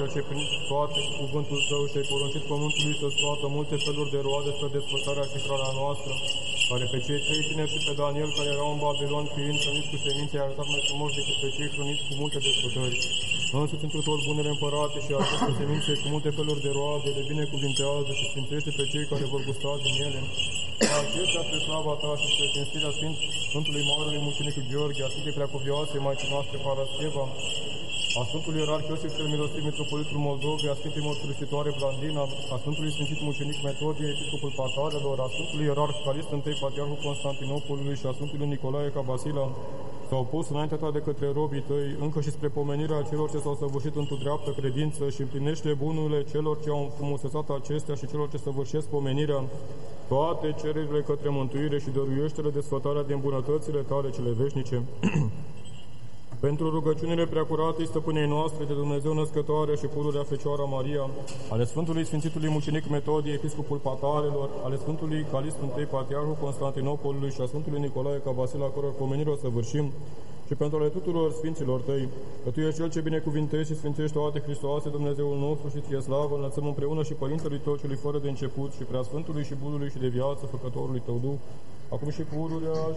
Cel ce prin toate cuvântul Tău și-ai poruncit pământului să scoată multe feluri de roade spre desfătarea și hrana noastră, care pe cei trei tineri și pe Daniel, care erau în Babilon, fiind hrăniți cu semințe, i-a arătat mai frumos decât pe cei hrăniți cu multe desfătări. Însuți într tot bunele împărate și aceste semințe cu multe feluri de roade le binecuvintează și sfințește pe cei care vor gusta din ele. Acestea spre slava Ta și spre cinstirea Sfântului Marelui Mucenic Gheorghe, a Sfintei Preacuvioase Maicii noastre Parascheva, a Sfântului Ierarh Iosif cel Milostiv, Mitropolitul Moldovei, a Sfintei Mărturisitoare Blandina, a Sfântului Sfințit Mucenic Metodie, Episcopul Patarelor, a Sfântului Ierarh Calist I, Patriarhul Constantinopolului și a Sfântului Nicolae Cabasila, s-au pus înaintea Ta de către robii Tăi, încă și spre pomenirea celor ce s-au săvârșit într-o dreaptă credință și împlinește bunurile celor ce au înfrumusețat acestea și celor ce săvârșesc pomenirea, toate cererile către mântuire și dăruiește-le desfătarea din bunătățile Tale cele veșnice. Pentru rugăciunile preacuratei Stăpânei noastre de Dumnezeu Născătoare și pururea Fecioara Maria, ale Sfântului Sfințitului Mucenic Metodie, Episcopul Patarelor, ale Sfântului Calist I, Patriarhul Constantinopolului și a Sfântului Nicolae Cabasila, căror pomenire o săvârșim, și pentru ale tuturor Sfinților Tăi, că Tu ești Cel ce binecuvintezi și sfințești toate, Hristoase, Dumnezeul nostru, și Ție slavă, înălțăm împreună și Părintelui Tău, celui fără de început, și Preasfântului și Bunului și de viață, Făcătorului Tău Duh, acum și pururea